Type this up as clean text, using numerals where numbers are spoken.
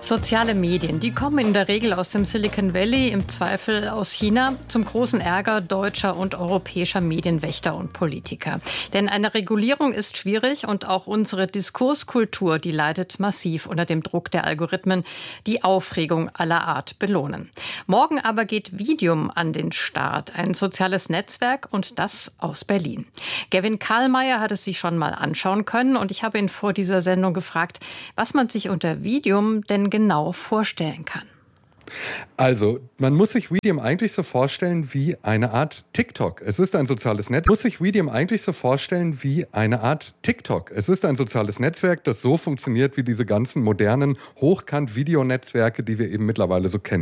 Soziale Medien, die kommen in der Regel aus dem Silicon Valley, im Zweifel aus China, zum großen Ärger deutscher und europäischer Medienwächter und Politiker. Denn eine Regulierung ist schwierig und auch unsere Diskurskultur, die leidet massiv unter dem Druck der Algorithmen, die Aufregung aller Art belohnen. Morgen aber geht Vidium an den Start, ein soziales Netzwerk, und das aus Berlin. Gavin Karlmeier hat es sich schon mal anschauen können und ich habe ihn vor dieser Sendung gefragt, was man sich unter Vidium denn genau vorstellen kann. Also, man muss sich Vidium eigentlich so vorstellen wie eine Art TikTok. Es ist ein soziales Netzwerk. Es ist ein soziales Netzwerk, das so funktioniert wie diese ganzen modernen Hochkant-Videonetzwerke, die wir eben mittlerweile so kennen.